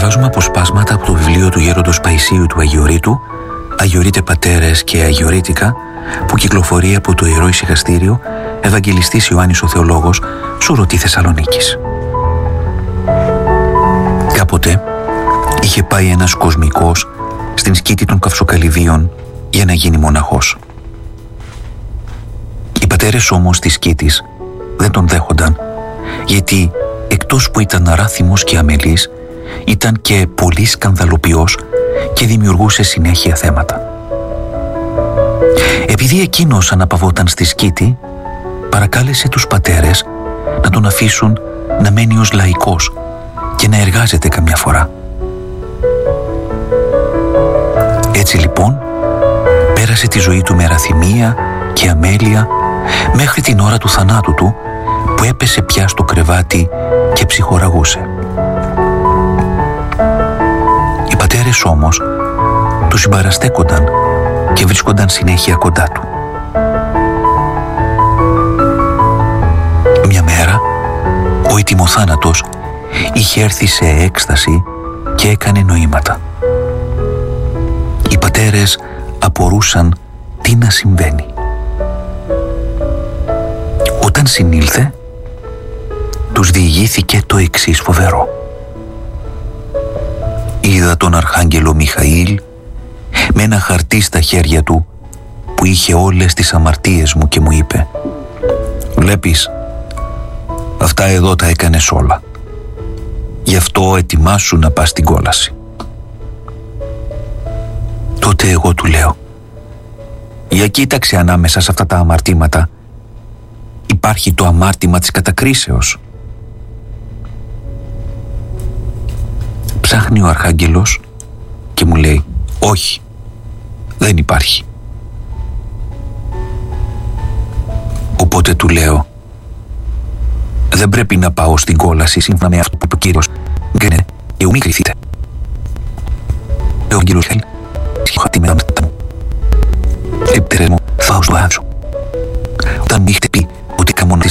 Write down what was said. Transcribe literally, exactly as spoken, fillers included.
Διαβάζουμε αποσπάσματα από το βιβλίο του γέροντος Παϊσίου του Αγιορείτου, Αγιορείτες Πατέρες και Αγιορείτικα, που κυκλοφορεί από το Ιερό Ησυχαστήριο Ευαγγελιστής Ιωάννης ο Θεολόγος, Σουρωτή Θεσσαλονίκης. Κάποτε είχε πάει ένας κοσμικός στην σκήτη των Καυσοκαλυβίων για να γίνει μοναχός. Οι πατέρες όμως της σκήτης δεν τον δέχονταν, γιατί εκτός που ήταν αράθιμος και αμελής, ήταν και πολύ σκανδαλοποιός και δημιουργούσε συνέχεια θέματα. Επειδή εκείνος αναπαυόταν στη σκήτη, παρακάλεσε τους πατέρες να τον αφήσουν να μένει ως λαϊκός και να εργάζεται καμιά φορά. Έτσι λοιπόν πέρασε τη ζωή του με αραθυμία και αμέλεια μέχρι την ώρα του θανάτου του, που έπεσε πια στο κρεβάτι και ψυχοραγούσε. Οι πατέρες όμως του συμπαραστέκονταν και βρίσκονταν συνέχεια κοντά του. Μια μέρα ο ετοιμοθάνατος είχε έρθει σε έκσταση και έκανε νοήματα. Οι πατέρες απορούσαν τι να συμβαίνει. Όταν συνήλθε, τους διηγήθηκε το εξής φοβερό. Είδα τον Αρχάγγελο Μιχαήλ με ένα χαρτί στα χέρια του που είχε όλες τις αμαρτίες μου και μου είπε: «Βλέπεις, αυτά εδώ τα έκανες όλα. Γι' αυτό ετοιμάσου να πας στην κόλαση». Τότε εγώ του λέω: «Για κοίταξε ανάμεσα σε αυτά τα αμαρτήματα υπάρχει το αμάρτημα της κατακρίσεως». Ψάχνει ο Αρχάγγελος και μου λέει: «Όχι, δεν υπάρχει». Οπότε του λέω: «Δεν πρέπει να πάω στην κόλαση σύμφωνα με αυτό που είπε ο Κύριος. Γκρίνε και ου μη κρυθείτε». Ο Άγγελος Χέλ σχοχατεί με τα μάτια μου. «Επιτέρες μου, φάω στο άδειο. Όταν μου είχετε πει ότι καμονατής